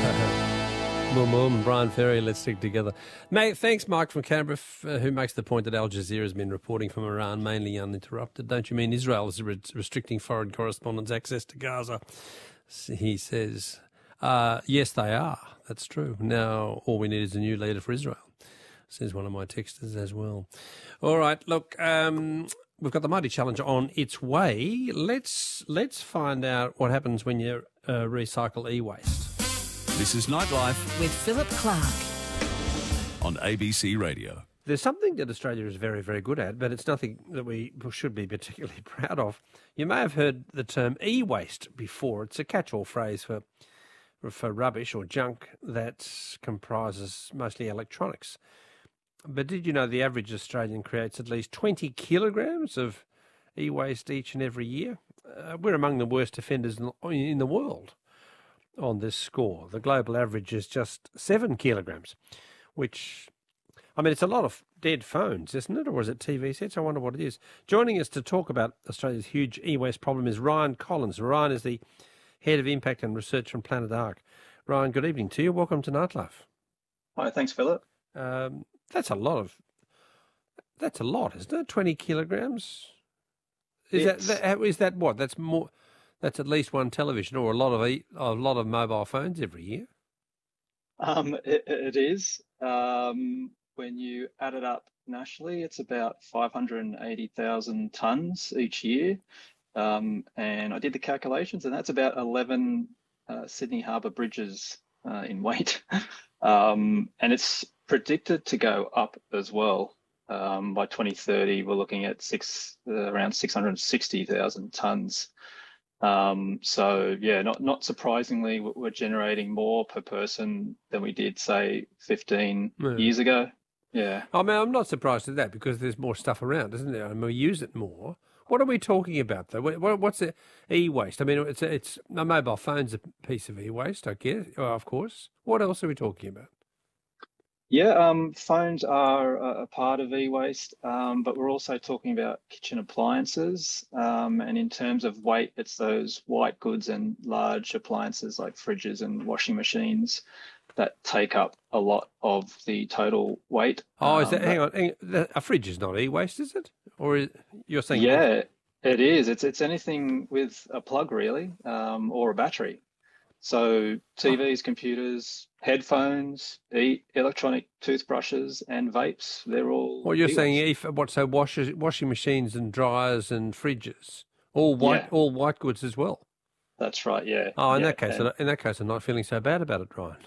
Moom and Brian Ferry, let's stick together. Mate, thanks, Mike from Canberra, who makes the point that Al Jazeera has been reporting from Iran mainly uninterrupted. Don't you mean Israel is restricting foreign correspondents' access to Gaza? He says, yes, they are. That's true. Now all we need is a new leader for Israel, says one of my texters as well. All right, look, we've got the Mighty Challenge on its way. Let's find out what happens when you recycle e-waste. This is Nightlife with Philip Clark on ABC Radio. There's something that Australia is very, very good at, but it's nothing that we should be particularly proud of. You may have heard the term e-waste before. It's a catch-all phrase for rubbish or junk that comprises mostly electronics. But did you know the average Australian creates at least 20 kilograms of e-waste each and every year? We're among the worst offenders in the world on this score. The global average is just 7 kilograms, which, I mean, it's a lot of dead phones, isn't it? Or is it TV sets? I wonder what it is. Joining us to talk about Australia's huge e-waste problem is Ryan Collins. Ryan is the Head of Impact and Research from Planet Ark. Ryan, good evening to you. Welcome to Nightlife. Hi, thanks, Philip. That's a lot, isn't it? 20 kilograms? Is that what? That's more. That's at least one television or a lot of mobile phones every year. It is. When you add it up nationally, it's about 580,000 tonnes each year. And I did the calculations, and that's about 11 Sydney Harbour bridges in weight. And it's predicted to go up as well. By 2030, we're looking at around 660,000 tonnes. So yeah, not surprisingly, we're generating more per person than we did, say, 15 years ago. Yeah. I mean, I'm not surprised at that because there's more stuff around, isn't there? And we use it more. What are we talking about, though? What's the e-waste? I mean, it's a mobile phone's a piece of e-waste, I guess, of course. What else are we talking about? Yeah, phones are a part of e-waste, but we're also talking about kitchen appliances. And in terms of weight, it's those white goods and large appliances like fridges and washing machines that take up a lot of the total weight. Oh, is that? Hang on, a fridge is not e-waste, is it? Or you're saying? Yeah, it is. It's anything with a plug, really, or a battery. So TVs, computers, headphones, electronic toothbrushes and vapes, they're all... What you're saying, so washing machines and dryers and fridges, all white goods as well? That's right, yeah. Oh, in that case, I'm not feeling so bad about it, Ryan.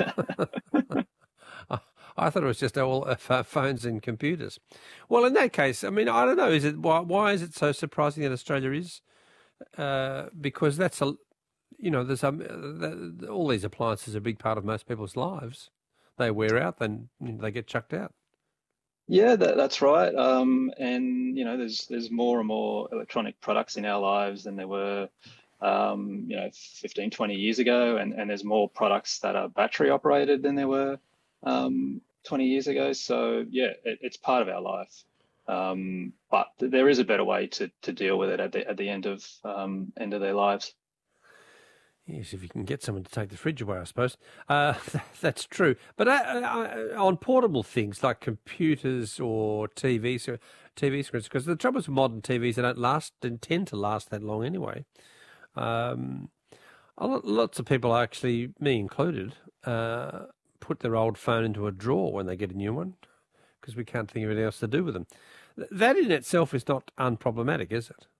I thought it was just all phones and computers. Well, in that case, I mean, I don't know. Why is it so surprising that Australia is? Because that's there's all these appliances are a big part of most people's lives. They wear out, then they get chucked out. Yeah, that's right. And there's more and more electronic products in our lives than there were 15, 20 years ago, and there's more products that are battery operated than there were 20 years ago. So yeah, it's part of our life. But there is a better way to deal with it at the end of their lives. Yes, if you can get someone to take the fridge away, I suppose. That's true. But on portable things like computers or TV screens, because the trouble with modern TVs, they don't tend to last that long anyway. Lots of people, actually, me included, put their old phone into a drawer when they get a new one because we can't think of anything else to do with them. That in itself is not unproblematic, is it?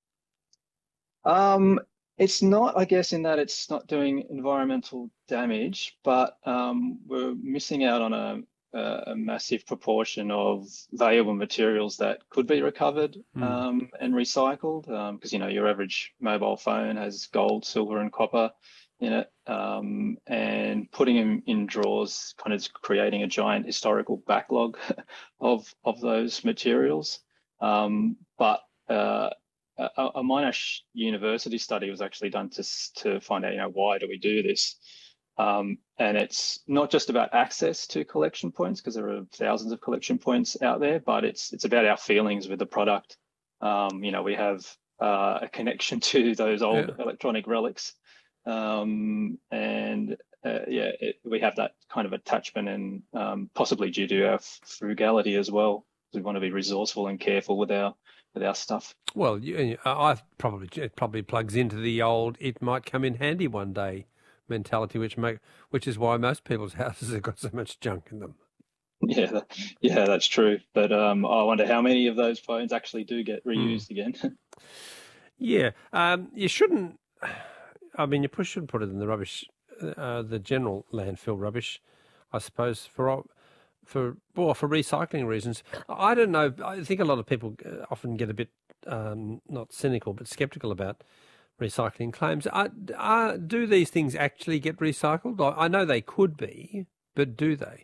It's not, I guess, in that it's not doing environmental damage, but we're missing out on a massive proportion of valuable materials that could be recovered and recycled. Because your average mobile phone has gold, silver, and copper in it, and putting them in drawers kind of creating a giant historical backlog of those materials. But a Monash University study was actually done to find out, why do we do this? And it's not just about access to collection points, because there are thousands of collection points out there, but it's about our feelings with the product. We have a connection to those old electronic relics. And we have that kind of attachment, and possibly due to our frugality as well. We want to be resourceful and careful with our stuff. Well, it probably plugs into the old "it might come in handy one day" mentality, which is why most people's houses have got so much junk in them. Yeah, that's true. But I wonder how many of those phones actually do get reused again. Yeah, you shouldn't. I mean, you shouldn't put it in the rubbish, the general landfill rubbish, I suppose, for recycling reasons. I don't know. I think a lot of people often get a bit not cynical but sceptical about recycling claims. Do these things actually get recycled? I know they could be, but do they?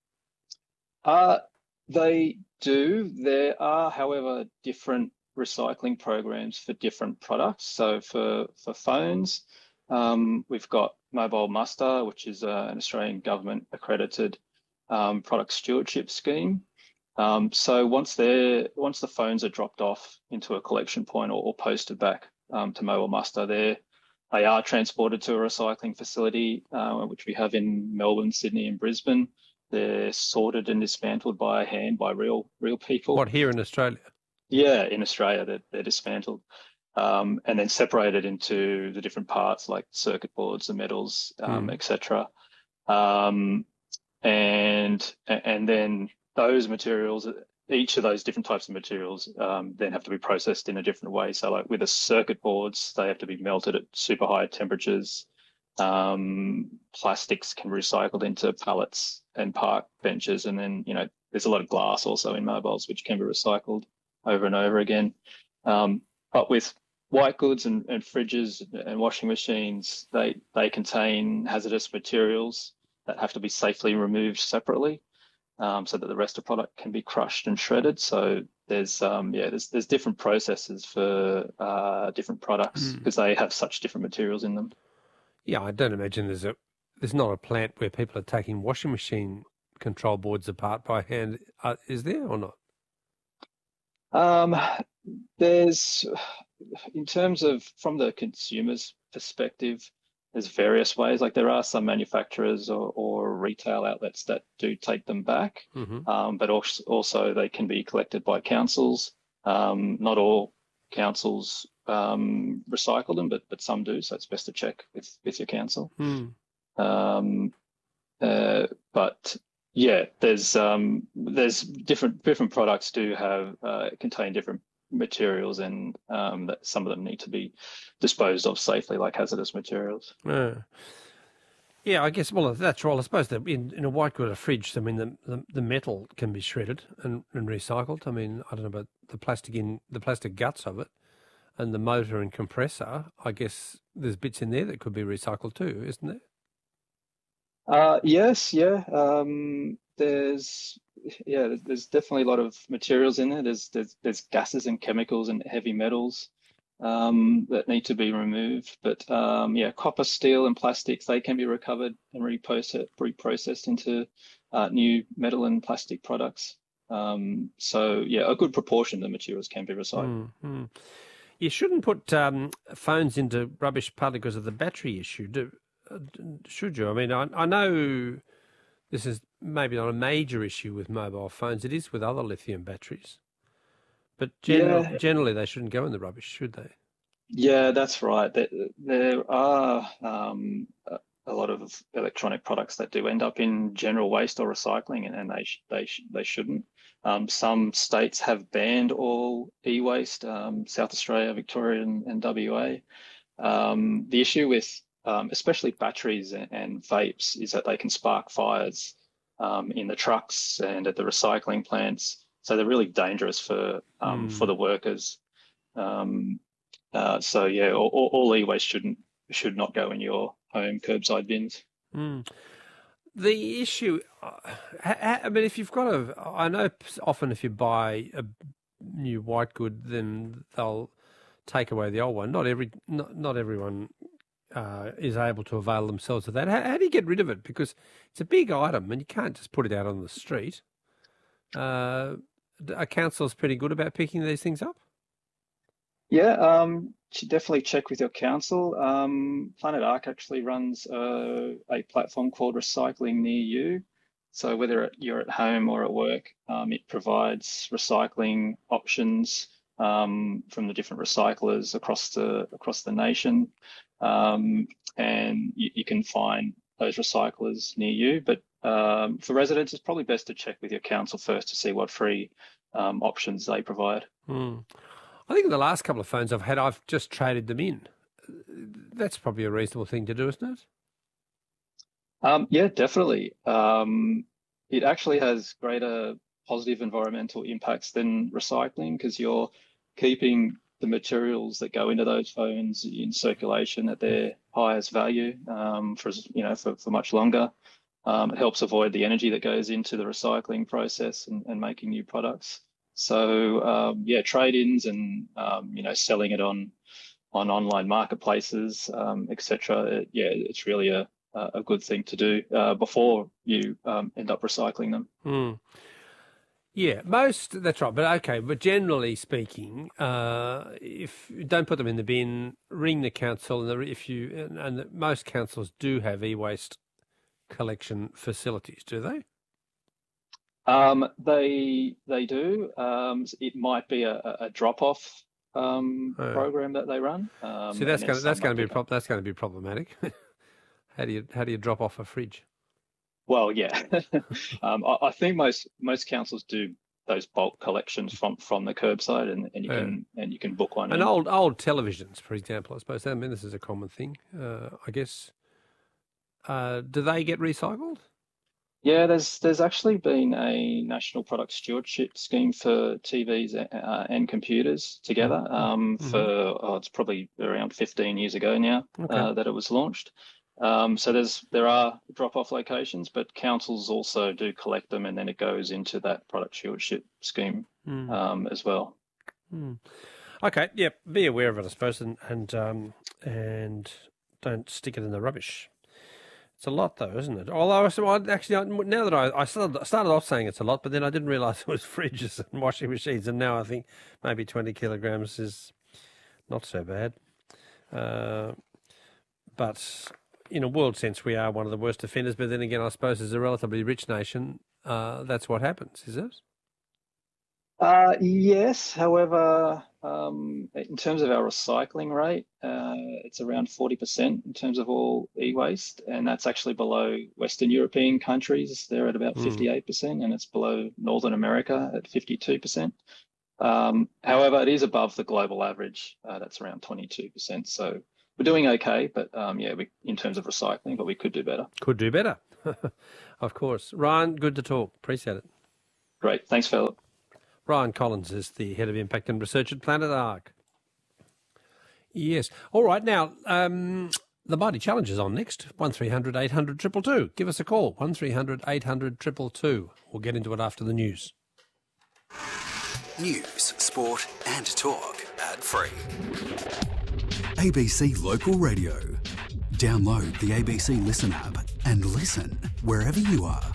They do. There are, however, different recycling programs for different products. So for phones, we've got Mobile Muster, which is an Australian government accredited product stewardship scheme. So once the phones are dropped off into a collection point or posted back to Mobile Muster, they are transported to a recycling facility, which we have in Melbourne, Sydney, and Brisbane. They're sorted and dismantled by hand by real people. What, here in Australia? Yeah, in Australia, they're dismantled and then separated into the different parts like circuit boards, the metals, etc. And then those materials, each of those different types of materials, then have to be processed in a different way. So, like with the circuit boards, they have to be melted at super high temperatures. Plastics can be recycled into pallets and park benches, and then there's a lot of glass also in mobiles which can be recycled over and over again. But with white goods and fridges and washing machines, they contain hazardous materials that have to be safely removed separately, so that the rest of the product can be crushed and shredded. So there's different processes for different products because they have such different materials in them. Yeah, I don't imagine there's not a plant where people are taking washing machine control boards apart by hand. Is there or not? There's, in terms of from the consumer's perspective, there's various ways. Like there are some manufacturers or retail outlets that do take them back, but also they can be collected by councils. Not all councils recycle them, but some do. So it's best to check with your council. But yeah, there's different products do have contain different materials, and that some of them need to be disposed of safely, like hazardous materials. Yeah, I guess. Well, that's right. I suppose that in a white good, a fridge, I mean, the metal can be shredded and recycled. I mean, I don't know about the plastic guts of it, and the motor and compressor. I guess there's bits in there that could be recycled too, isn't there? Yes, yeah. There's definitely a lot of materials in there. There's gases and chemicals and heavy metals that need to be removed. But copper, steel, and plastics, they can be recovered and reprocessed into new metal and plastic products. So yeah, a good proportion of the materials can be recycled. You shouldn't put phones into rubbish partly because of the battery issue. Should you? I mean, I know this is maybe not a major issue with mobile phones. It is with other lithium batteries. But generally, they shouldn't go in the rubbish, should they? Yeah, that's right. There are a lot of electronic products that do end up in general waste or recycling, and they shouldn't. Some states have banned all e-waste, South Australia, Victoria, and WA. The issue with especially batteries and vapes is that they can spark fires in the trucks and at the recycling plants. So they're really dangerous for the workers. So yeah, all e-waste should not go in your home curbside bins. The issue, I mean, if you've got I know often if you buy a new white good, then they'll take away the old one. Not everyone is able to avail themselves of that. How do you get rid of it? Because it's a big item and you can't just put it out on the street. Are councils pretty good about picking these things up? Yeah, definitely check with your council. Planet Ark actually runs a platform called Recycling Near You. So whether you're at home or at work, it provides recycling options from the different recyclers across the nation, and you can find those recyclers near you. But for residents, it's probably best to check with your council first to see what free options they provide. I think in the last couple of phones I've had, I've just traded them in. That's probably a reasonable thing to do, isn't it? Yeah, definitely. It actually has greater positive environmental impacts than recycling because you're keeping the materials that go into those phones in circulation at their highest value for much longer. It helps avoid the energy that goes into the recycling process and making new products. So trade-ins and selling it on online marketplaces, etc. It's really a good thing to do before you end up recycling them. Yeah, that's right. But generally speaking, if you don't put them in the bin, ring the council, and most councils do have e-waste collection facilities, do they? They do. It might be a drop-off program that they run. See, that's going to be problematic. How do you drop off a fridge? Well, yeah. I think most councils do those bulk collections from the curbside, and you can book one. And old televisions, for example, I suppose. I mean, this is a common thing, I guess. Do they get recycled? Yeah, there's actually been a national product stewardship scheme for TVs and computers together it's probably around 15 years ago now that it was launched. So there are drop-off locations, but councils also do collect them, and then it goes into that product stewardship scheme as well. Okay, yeah, be aware of it, I suppose, and don't stick it in the rubbish. It's a lot, though, isn't it? Although, now that I started off saying it's a lot, but then I didn't realise it was fridges and washing machines, and now I think maybe 20 kilograms is not so bad. But in a world sense, we are one of the worst offenders. But then again, I suppose as a relatively rich nation, that's what happens, is it? Yes. However, in terms of our recycling rate, it's around 40% in terms of all e-waste, and that's actually below Western European countries. They're at about 58%, and it's below Northern America at 52%. However, it is above the global average. That's around 22%. So we're doing okay, but in terms of recycling, but we could do better. Could do better, of course. Ryan, good to talk. Appreciate it. Great. Thanks, Philip. Ryan Collins is the Head of Impact and Research at Planet Ark. Yes. All right. Now, the Mighty Challenge is on next. 1300 800 222. Give us a call. 1300 800 222. We'll get into it after the news. News, sport and talk. Ad-free. ABC Local Radio. Download the ABC Listen app and listen wherever you are.